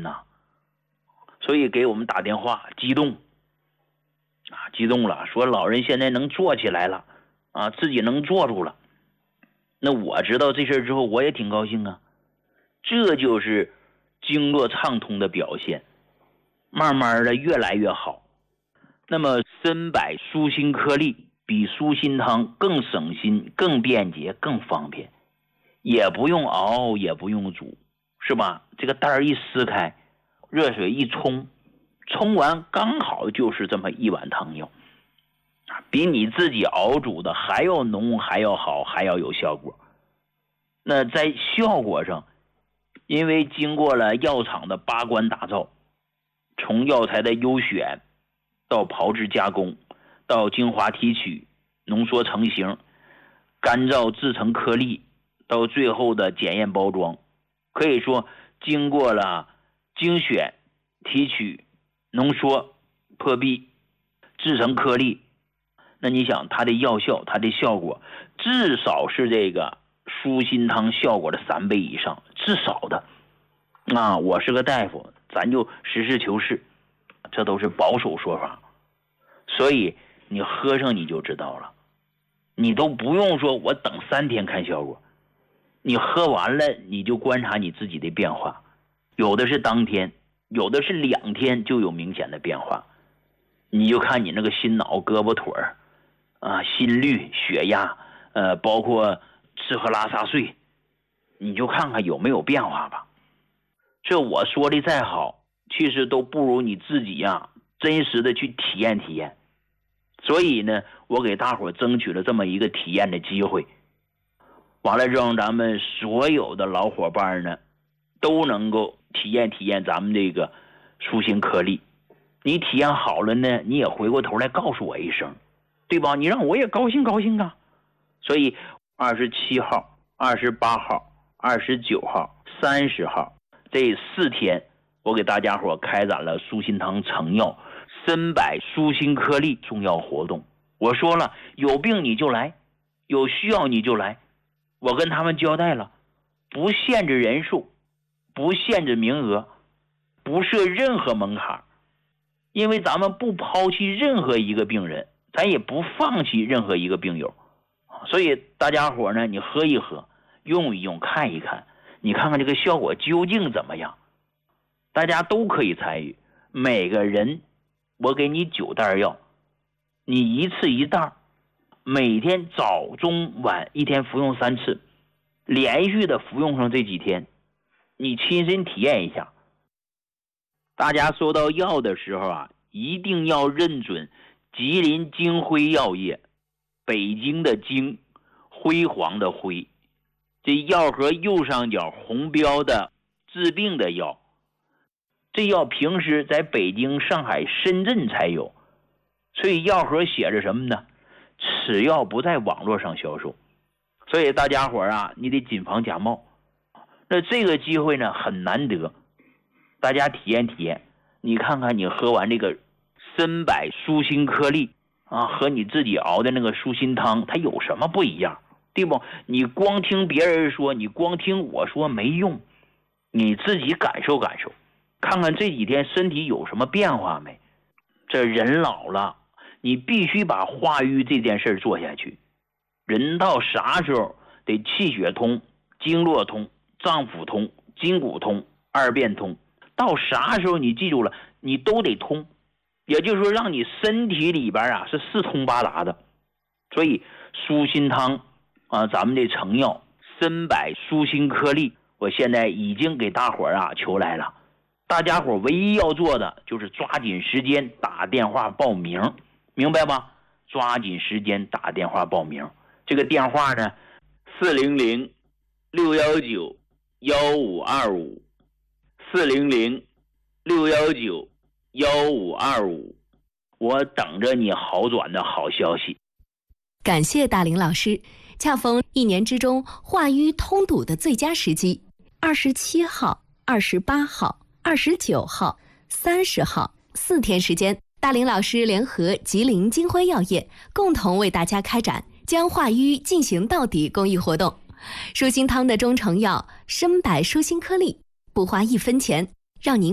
呐，所以给我们打电话，激动了，说老人现在能坐起来了自己能坐住了。那我知道这事之后，我也挺高兴啊。这就是经络畅通的表现，慢慢的越来越好。那么参柏舒心颗粒比舒心汤更省心、更便捷、更方便，也不用熬，也不用煮，是吧？这个袋儿一撕开，热水一冲，冲完刚好就是这么一碗汤药，比你自己熬煮的还要浓，还要好，还要有效果。那在效果上，因为经过了药厂的8关打造，从药材的优选到炮制加工，到精华提取、浓缩成型、干燥制成颗粒，到最后的检验包装，可以说经过了精选、提取、浓缩、破壁、制成颗粒。那你想它的药效，它的效果至少是这个舒心汤效果的3倍以上，至少的。我是个大夫，咱就实事求是，这都是保守说法，所以你喝上你就知道了，你都不用说我等3天看效果，你喝完了你就观察你自己的变化，有的是当天，有的是2天就有明显的变化。你就看你那个心脑、胳膊腿心率、血压，包括吃喝拉撒睡，你就看看有没有变化吧。这我说的再好，其实都不如你自己真实的去体验体验。所以呢，我给大伙争取了这么一个体验的机会，完了让咱们所有的老伙伴呢都能够体验体验咱们这个舒心颗粒。你体验好了呢，你也回过头来告诉我一声，对吧？你让我也高兴高兴啊。所以27号、28号、29号、30号这4天，我给大家伙开展了舒心汤成药参柏舒心颗粒中药活动。我说了，有病你就来，有需要你就来。我跟他们交代了，不限制人数，不限制名额，不设任何门槛，因为咱们不抛弃任何一个病人，咱也不放弃任何一个病友。所以大家伙呢，你喝一喝，用一用，看一看，你看看这个效果究竟怎么样。大家都可以参与，每个人我给你9袋药，你一次1袋，每天早中晚1天服用3次，连续的服用上这几天，你亲身体验一下。大家收到药的时候一定要认准吉林京辉药业，北京的京，辉煌的辉，这药盒右上角红标的治病的药，这药平时在北京、上海、深圳才有，所以药盒写着什么呢？此药不在网络上销售，所以大家伙你得谨防假冒。那这个机会呢很难得，大家体验体验。你看看你喝完这个参柏舒心颗粒和你自己熬的那个舒心汤，它有什么不一样，对不？你光听别人说，你光听我说没用，你自己感受感受，看看这几天身体有什么变化没。这人老了，你必须把化瘀这件事做下去。人到啥时候得气血通、经络通、脏腑通、筋骨通、2便通，到啥时候你记住了，你都得通，也就是说让你身体里边是四通八达的。所以舒心汤咱们这成药参柏舒心颗粒，我现在已经给大伙求来了。大家伙唯一要做的就是抓紧时间打电话报名，明白吗？抓紧时间打电话报名。这个电话呢400-619-1525 400-619-1525，我等着你好转的好消息。 感谢大林老师，恰逢1年之中化瘀通堵的最佳时机，27号、28号、29号、30号4天时间，大林老师联合吉林金辉药业共同为大家开展将化瘀进行到底公益活动。舒心汤的中成药参柏舒心颗粒，不花1分钱，让您